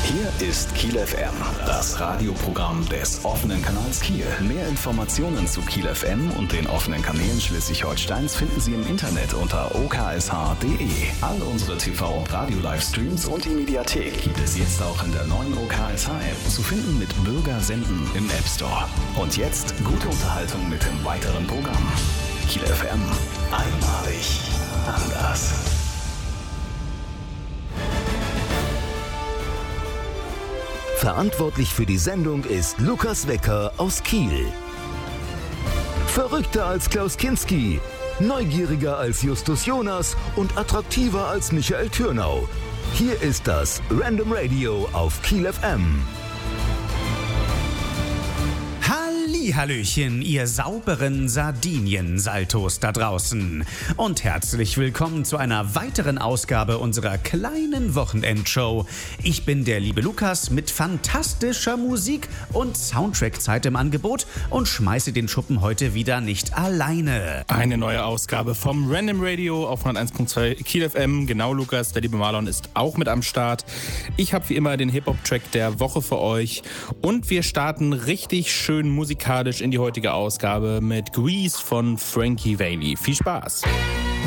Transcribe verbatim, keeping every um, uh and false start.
Hier ist Kiel F M, das Radioprogramm des offenen Kanals Kiel. Mehr Informationen zu Kiel F M und den offenen Kanälen Schleswig-Holsteins finden Sie im Internet unter o k s h punkt d e. All unsere T V- und Radio-Livestreams und die Mediathek gibt es jetzt auch in der neuen O K S H-App, zu finden mit Bürger senden im App Store. Und jetzt gute Unterhaltung mit dem weiteren Programm. Kiel F M, einmalig anders. Verantwortlich für die Sendung ist Lukas Wecker aus Kiel. Verrückter als Klaus Kinski, neugieriger als Justus Jonas und attraktiver als Michael Türnau. Hier ist das Random Radio auf Kiel F M. Hallöchen, ihr sauberen Sardinien-Saltos da draußen. Und herzlich willkommen zu einer weiteren Ausgabe unserer kleinen Wochenendshow. Ich bin der liebe Lukas mit fantastischer Musik und Soundtrack-Zeit im Angebot und schmeiße den Schuppen heute wieder nicht alleine. Eine neue Ausgabe vom Random Radio auf hunderteins Punkt zwei Kiel F M. Genau, Lukas, der liebe Marlon ist auch mit am Start. Ich habe wie immer den Hip-Hop-Track der Woche für euch und wir starten richtig schön musikalisch in die heutige Ausgabe mit Grease von Frankie Valli. Viel Spaß!